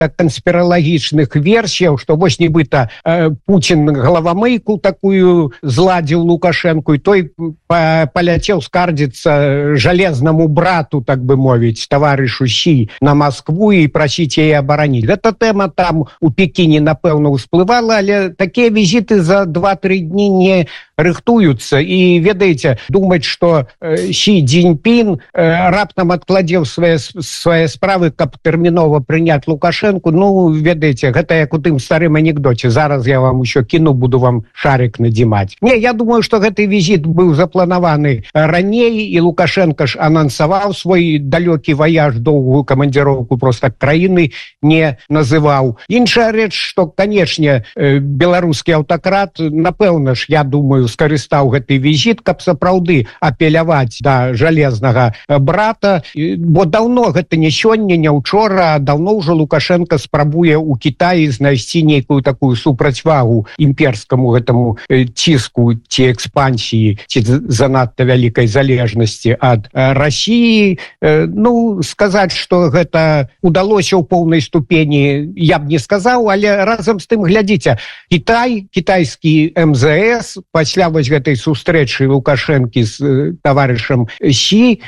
канспіралагічных версіяў, што вось нібыта Путін галавамыйку такую зладзіў Лукашенку, і той паляцеў скардзіцца жалезнаму брату, так бы мовіць, таварышу Сі на Москву і прасіць яе абараніць. Гэта тэма там у Пекіне, напэўна, усплывала, але такія візіты за 2-3 дні не рыхтуюцца. І, ведаеце, думаць, што Сі Цзіньпін раптам адкладзеў свае справы, каб тэрмінова прыняць Лукашенку, ну, ведаеце, гэта як у тым старым анекдоце. Зараз я вам усё кіну, буду вам шарик надзімаць. Не, я думаю, што гэты візіт быў запланаваны раней, і Лукашенко ж анансаваў свой далёкі ваяж, доўгую камандзіроўку, проста краіны не называў. Іншая рэч, што, канешне, беларускі аўтакрат, напэўна ж, я думаю, скарыстаў гэты візіт, каб сапраўды апеляваць да жалезнага брата, бо даўно гэта не сёння, не ўчора, даўно ўжо Лукашенко спрабуе ў Кітаі знайсці нейкую такую супрацьвагу імперскаму гэтаму ціску ці экспансіі, ці занадта вялікай залежнасці ад Расіі. Ну, сказаць, што гэта удалося ў поўнай ступені, я б не сказаў, але разам з тым, глядзіце, Кітай, кітайскі МЗС, пасля вось гэтай сустрэчы Лукашэнкі з таварышам Сі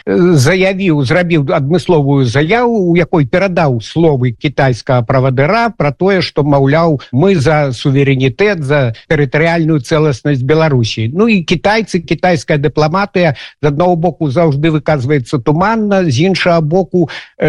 зрабіў адмысловую заяву, у якой перадаў словы кітайскага правадыра пра тое, што, маўляў, мы за суверэнітэт, за тэрытарыяльную цэласнасць Беларусі. Ну і кітайцы, кітайская дыпламатыя з аднаго боку заўжды выказваецца туманна, з іншага боку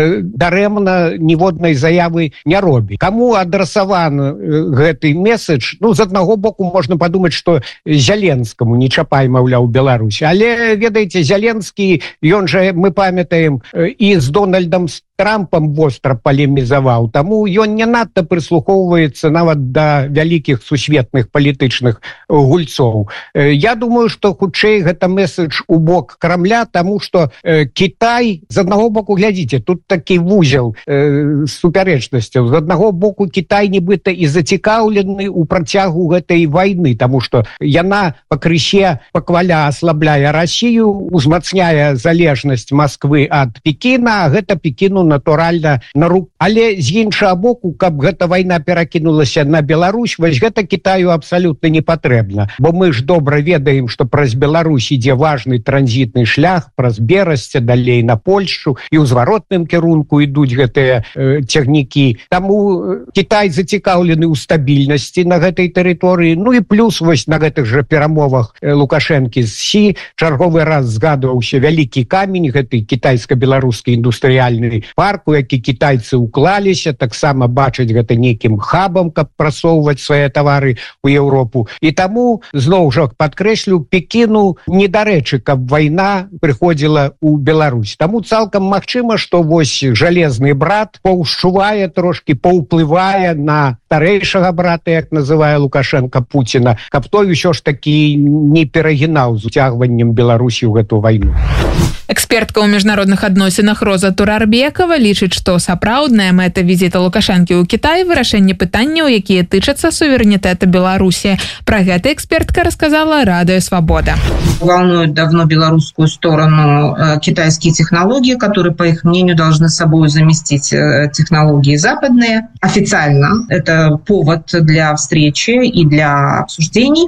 дарэмна ніводнай заявы не робіць. Каму адрасаван гэты месседж? Ну, з аднаго боку можна падумаць, што Зяленскаму не чапай, маўляў, Беларусі. Але, ведаеце, Зяленскі, ён жа, мы памятаем, і з Дональдам Трампам востра палемізаваў, таму ён не надта прыслухоўваецца нават да вялікіх сусветных палітычных гульцоў. Я думаю, што хутчэй гэта месседж у бок Крамля, таму што Кітай, з аднаго боку, глядзіце, тут такі вузел супярэчнасцяў. З аднаго боку, Кітай нібыта і зацікаўлены ў працягу гэтай вайны, таму што яна пакрысе пакваля аслабляе Расію, узмацняе залежнасць Масквы ад Пекіна, а гэта Пекіну натуральна на руку. Але з іншага боку, каб гэта вайна перакінулася на Беларусь, вось гэта Кітаю абсалютна не патрэбна. Бо мы ж добра ведаем, што праз Беларусь ідзе важны транзітны шлях, праз Берасце, далей на Польшчу, і ў зваротным кірунку ідуць гэтыя цягнікі. Таму Кітай зацікаўлены ў стабільнасці на гэтай тэрыторыі. Ну і плюс вось на гэтых жа перамовах Лукашэнкі з Сі чарговы раз згадваўся вялікі камень, гэты кітайска-беларускі індустрыяльны парк, у які кітайцы уклаліся, таксама бачаць гэта нейкім хабам, каб прасоўваць свае тавары ў Еўропу. І таму, зноў жа падкрэслю, Пекіну недарэчы, каб вайна прыходзіла ў Беларусь. Таму цалкам магчыма, што вось жалезны брат паўшчувае трошкі, паўплывае на старэйшага брата, як называе Лукашенко, Пуціна, каб той усё ж такі не перагінаў з уцягваннем Беларусі ў гэту вайну. Экспертка ў міжнародных адносінах Роза Турарбекова лічыць, што сапраўдная мэта візіта Лукашэнкі ў Кітай вырашэнне пытанняў, якія тычацца суверэнітэта Беларусі. Пра гэта экспертка рассказала Радио Свобода. Волнует давно белорусскую сторону китайские технологии, которые, по их мнению, должны собой заместить технологии западные. Официально это повод для встречи и для обсуждений.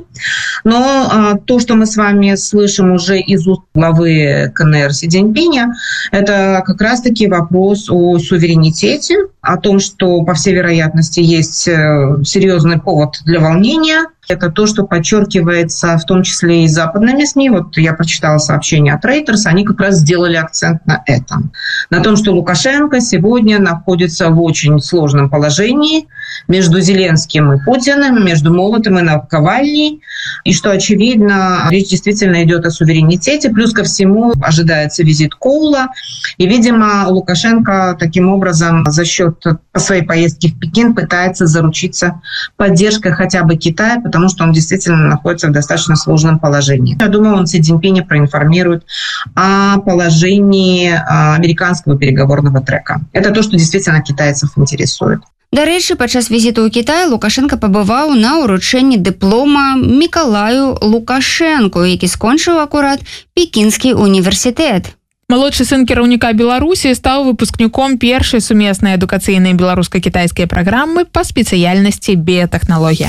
Но то, что мы с вами слышим уже из уст главы КНР Си Цзиньпиня, это как раз-таки вопрос о суверенитете, о том, что, по всей вероятности, есть серьезный повод для волнения. Это то, что подчеркивается в том числе и западными СМИ. Вот я прочитала сообщение от Reuters, они как раз сделали акцент на этом. На том, что Лукашенко сегодня находится в очень сложном положении между Зеленским и Путиным, между молотом и наковальней. И что, очевидно, речь действительно идет о суверенитете. Плюс ко всему ожидается визит Коула. И, видимо, Лукашенко таким образом за счет своей поездки в Пекин пытается заручиться поддержкой хотя бы Китая, потому что он действительно находится в достаточно сложном положении. Я думаю, он Си Цзиньпиня проинформирует о положении американского переговорного трека. Это то, что действительно китайцев интересует. Дарэчы, падчас візіту ў Кітай Лукашенко пабываў на ўручэнні дыплома Мікалаю Лукашэнку, які скончыў акурат Пекінскі універсітэт. Малодшы сын кіраўніка Беларусі стаў выпускніком першай сумеснай адукацыйнай беларуска-кітайскай праграмы па спецыяльнасці біятэхналогія.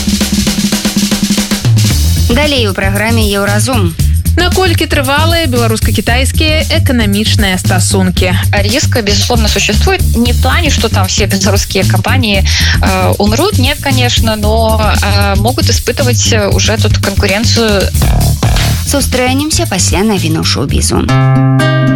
Далей у праграме «Еўразум». Наколькі трывалыя беларуска-китайские экономичные стасунки? Риск, безусловно, существует. Не в плане, что там все белорусские компании умрут, нет, конечно, но могут испытывать уже тут конкуренцию. Сустрэнемся пасля навіну шоу-бізу.